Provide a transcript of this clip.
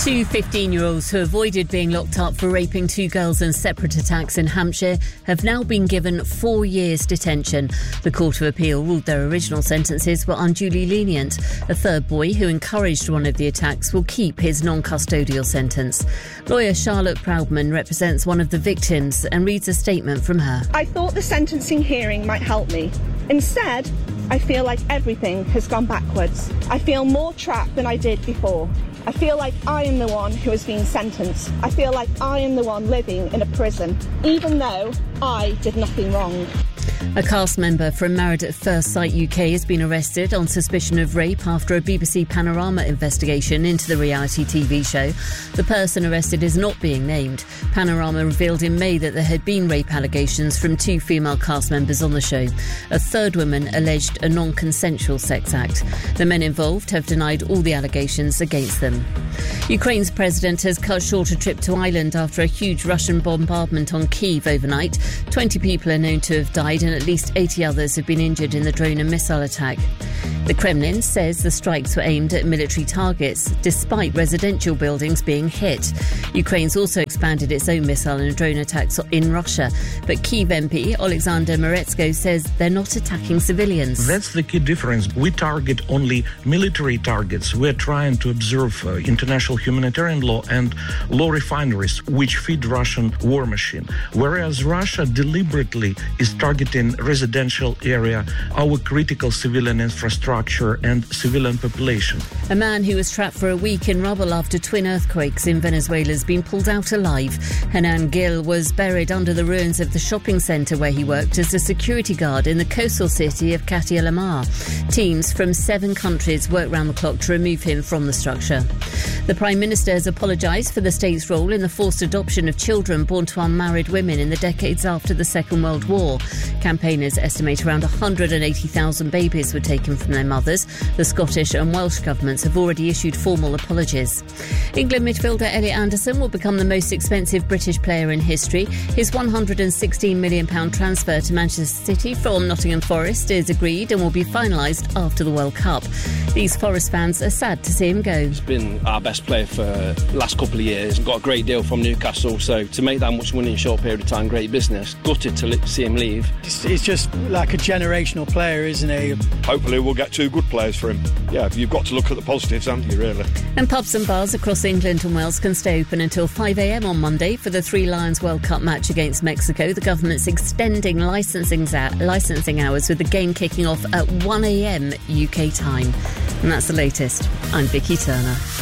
Two 15-year-olds who avoided being locked up for raping two girls in separate attacks in Hampshire have now been given 4 years detention. The Court of Appeal ruled their original sentences were unduly lenient. A third boy who encouraged one of the attacks will keep his non-custodial sentence. Lawyer Charlotte Proudman represents one of the victims and reads a statement from her. I thought the sentencing hearing might help me. Instead, I feel like everything has gone backwards. I feel more trapped than I did before. I feel like I am the one who has been sentenced. I feel like I am the one living in a prison, even though I did nothing wrong. A cast member from Married at First Sight UK has been arrested on suspicion of rape after a BBC Panorama investigation into the reality TV show. The person arrested is not being named. Panorama revealed in May that there had been rape allegations from two female cast members on the show. A third woman alleged a non-consensual sex act. The men involved have denied all the allegations against them. Ukraine's president has cut short a trip to Ireland after a huge Russian bombardment on Kyiv overnight. 20 people are known to have died and at least 80 others have been injured in the drone and missile attack. The Kremlin says the strikes were aimed at military targets, despite residential buildings being hit. Ukraine's also expanded its own missile and drone attacks in Russia. But Kyiv MP Alexander Moretsko says they're not attacking civilians. That's the key difference. We target only military targets. We're trying to observe international humanitarian law and law refineries, which feed Russian war machine. Whereas Russia deliberately is targeting residential area, our critical civilian infrastructure and civilian population. A man who was trapped for a week in rubble after twin earthquakes in Venezuela has been pulled out alive. Hernan Gil was buried under the ruins of the shopping centre where he worked as a security guard in the coastal city of Catia La Mar. Teams from 7 countries worked round the clock to remove him from the structure. The Prime Minister has apologised for the state's role in the forced adoption of children born to unmarried women in the decades after the Second World War. Campaigners estimate around 180,000 babies were taken from their mothers. The Scottish and Welsh governments have already issued formal apologies. England midfielder Elliot Anderson will become the most expensive British player in history. His £116 million transfer to Manchester City from Nottingham Forest is agreed and will be finalised after the World Cup. These Forest fans are sad to see him go. He's been our best player for the last couple of years. Got a great deal from Newcastle, so to make that much money in a short period of time, great business. Gutted to see him leave. He's just like a generational player, isn't he? Hopefully we'll get 2 good players for him. Yeah, you've got to look at the positives, haven't you, really? And pubs and bars across England and Wales can stay open until 5 a.m. on Monday for the Three Lions World Cup match against Mexico. The government's extending licensing hours, with the game kicking off at 1 a.m. UK time. And that's the latest. I'm Vicky Turner.